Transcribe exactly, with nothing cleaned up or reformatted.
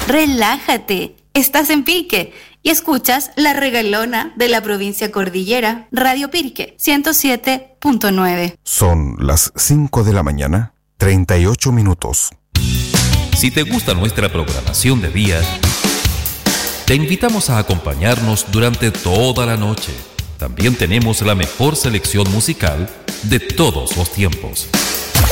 Relájate, estás en Pirque y escuchas La Regalona de la provincia Cordillera, Radio Pirque, ciento siete punto nueve. Son las cinco de la mañana, treinta y ocho minutos. Si te gusta nuestra programación de día, te invitamos a acompañarnos durante toda la noche. También tenemos la mejor selección musical de todos los tiempos.